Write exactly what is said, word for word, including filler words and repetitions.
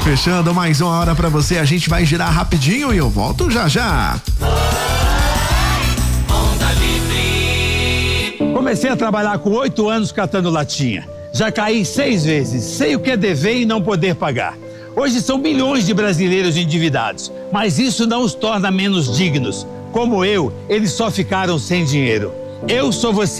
Fechando mais uma hora pra você, a gente vai girar rapidinho e eu volto já já. Comecei a trabalhar com oito anos catando latinha. Já caí seis vezes, sei o que é dever e não poder pagar. Hoje são milhões de brasileiros endividados, mas isso não os torna menos dignos. Como eu, eles só ficaram sem dinheiro. Eu sou você.